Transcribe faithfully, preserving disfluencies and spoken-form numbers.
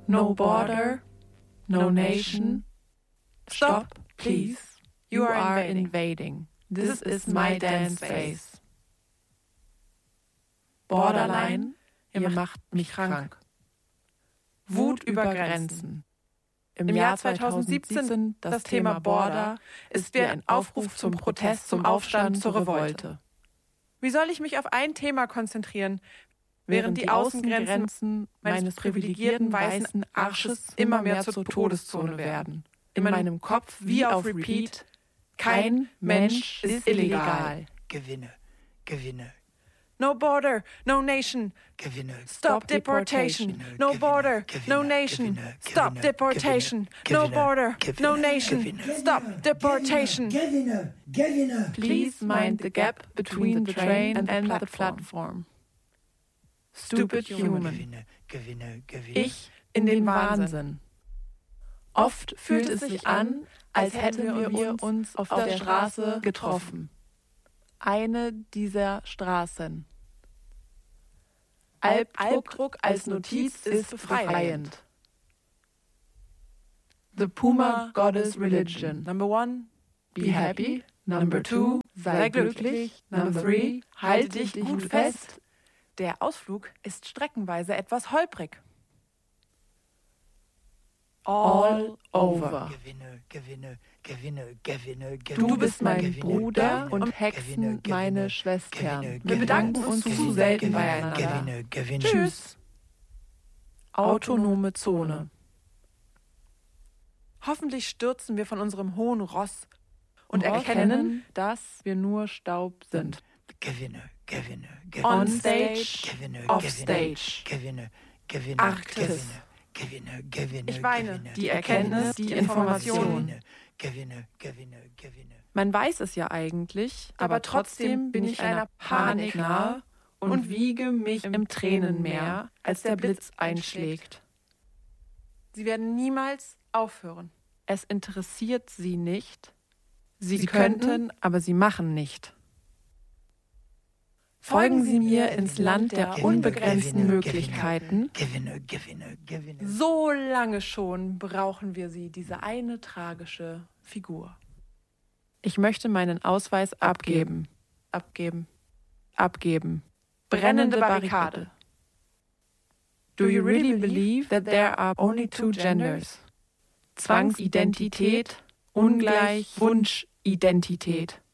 no border, no nation. Stop, please. You are invading. This is my dance space. Borderline, ihr macht mich krank. Wut über Grenzen. Im Jahr zweitausendsiebzehn, das Thema Border, ist wie ein Aufruf zum Protest, zum Aufstand, zur Revolte. Wie soll ich mich auf ein Thema konzentrieren, während die Außengrenzen meines privilegierten weißen Arsches immer mehr zur Todeszone werden? In meinem Kopf wie auf Repeat: kein Mensch ist illegal. Gewinne, gewinne. No border, no nation. Gewinne. Stop deportation. No border, no nation. Stop deportation. No border, no nation. Stop deportation. Gewinne, gewinne. Please mind the gap between the train and the platform. Stupid human. Gewinne, gewinne, gewinne. Ich in den Wahnsinn. Oft fühlt es sich an, als hätten wir uns auf der Straße getroffen. Eine dieser Straßen. Albdruck als Notiz ist befreiend. The Puma Goddess Religion. Number one, be happy. Number two, sei glücklich. Number three, halte dich gut fest. Der Ausflug ist streckenweise etwas holprig. All over. Gewinne, gewinne, gewinne, gewinne, gewinne. Du bist mein gewinne, Bruder gewinne, und Hexen gewinne, meine gewinne, Schwestern. gewinne, Wir bedanken gewinne, uns gewinne, zu selten gewinne, beieinander. Gewinne, gewinne. Tschüss. Autonome Zone. Hoffentlich stürzen wir von unserem hohen Ross und erkennen, dass wir nur Staub sind. Gewinne, gewinne, gewinne. On stage, gewinne, off gewinne, stage. Gewinne, gewinne, Arktis. gewinne, gewinne. Ich weine. gewinne, Die Erkenntnis, die Information. Gewinne, gewinne, gewinne. Man weiß es ja eigentlich, aber trotzdem bin ich einer Panik nahe und wiege mich im Tränenmeer, als der Blitz einschlägt. Sie werden niemals aufhören. Es interessiert sie nicht. Sie, sie könnten, aber sie machen nicht. Folgen Sie mir ins Land der Gewinne, unbegrenzten gewinne, Möglichkeiten. Gewinne, gewinne, gewinne. So lange schon brauchen wir sie, diese eine tragische Figur. Ich möchte meinen Ausweis abgeben, abgeben, abgeben. Brennende Barrikade. Do you really believe that there are only two genders? Zwangsidentität, ungleich Wunschidentität.